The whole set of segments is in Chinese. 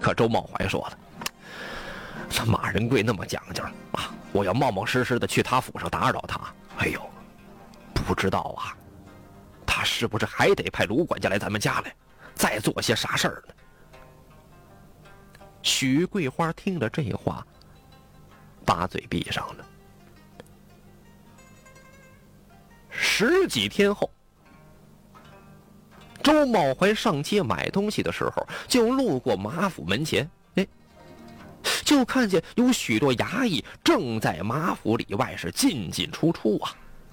可周茂怀说了，这马仁贵那么讲究啊，我要冒冒失失的去他府上打扰他，哎呦，不知道啊，他是不是还得派卢管家来咱们家来，再做些啥事儿呢？许桂花听了这话，把嘴闭上了。10几天后，周茂怀上街买东西的时候，就路过马府门前，就看见有许多衙役正在马府里外是进进出出啊。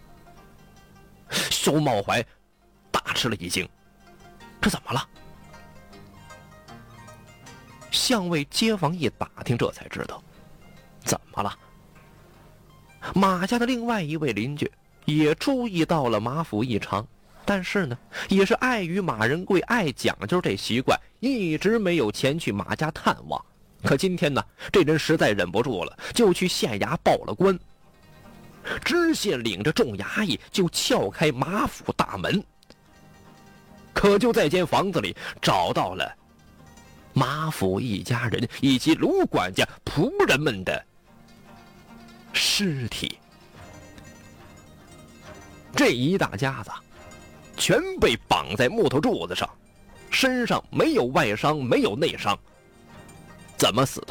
周茂怀大吃了一惊，这怎么了？向卫街坊一打听，这才知道怎么了。马家的另外一位邻居也注意到了马府异常，但是呢，也是碍于马仁贵爱讲究这习惯，一直没有前去马家探望。可今天呢，这人实在忍不住了，就去县衙报了官。知县领着众衙役就撬开马府大门，可就在间房子里找到了马府一家人以及卢管家仆人们的尸体。这一大家子全被绑在木头柱子上，身上没有外伤，没有内伤。怎么死的？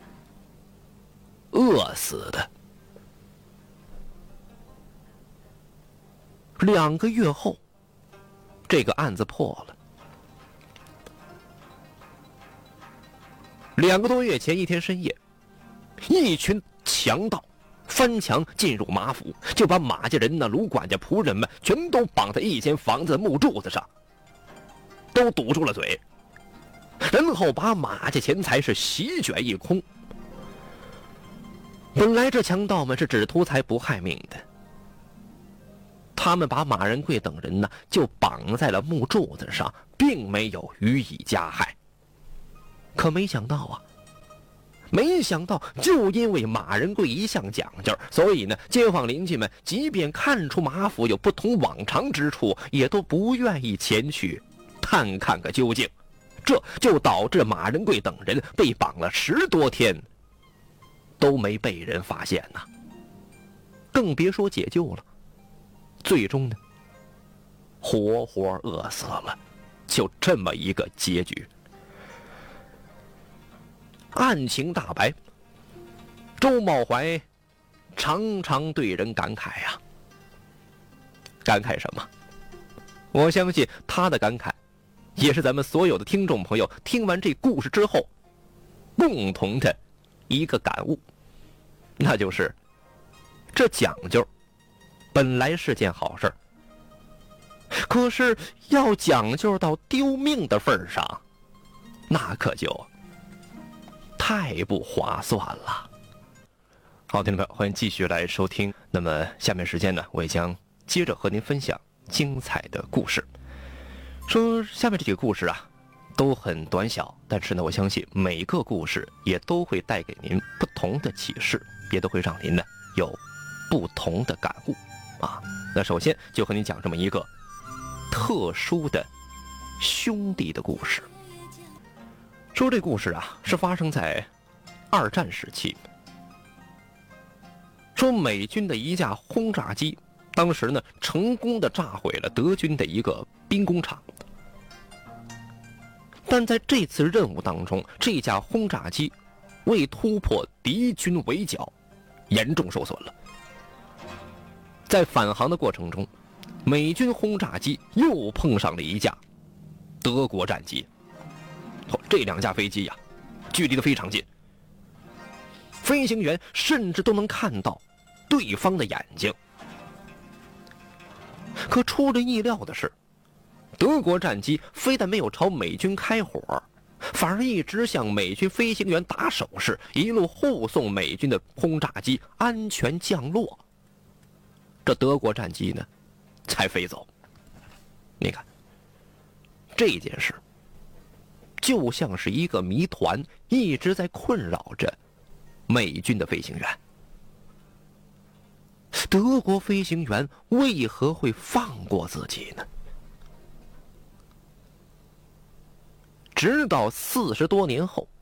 饿死的。2个月后，这个案子破了。2个多月前一天深夜，一群强盗翻墙进入马府，就把马家人卢管家仆人们全都绑在一间房子的木柱子上，都堵住了嘴，然后把马家钱财是席卷一空。本来这强盗们是只图财不害命的，他们把马仁贵等人呢就绑在了木柱子上，并没有予以加害。可没想到就因为马仁贵一向讲究，所以呢，街坊邻居们即便看出马府有不同往常之处，也都不愿意前去探看个究竟。这就导致马仁贵等人被绑了10多天，都没被人发现呐，更别说解救了。最终呢，活活饿死了，就这么一个结局。案情大白，周茂怀常常对人感慨呀。感慨什么？我相信他的感慨也是咱们所有的听众朋友听完这故事之后共同的一个感悟，那就是这讲究本来是件好事，可是要讲究到丢命的份上，那可就太不划算了。好，听众朋友，欢迎继续来收听。那么下面时间呢，我也将接着和您分享精彩的故事。说下面这几个故事啊，都很短小，但是呢，我相信每个故事也都会带给您不同的启示，也都会让您呢有不同的感悟啊。那首先就和您讲这么一个特殊的兄弟的故事。说这故事啊，是发生在2战时期。说美军的一架轰炸机，当时呢成功的炸毁了德军的一个兵工厂。但在这次任务当中，这架轰炸机为突破敌军围剿，严重受损了。在返航的过程中，美军轰炸机又碰上了一架德国战机。这2架飞机呀，距离得非常近，飞行员甚至都能看到对方的眼睛。可出人意料的是，德国战机非但没有朝美军开火，反而一直向美军飞行员打手势，一路护送美军的轰炸机安全降落。这德国战机呢，才飞走。你看，这件事就像是一个谜团，一直在困扰着美军的飞行员。德国飞行员为何会放过自己呢？直到40多年后，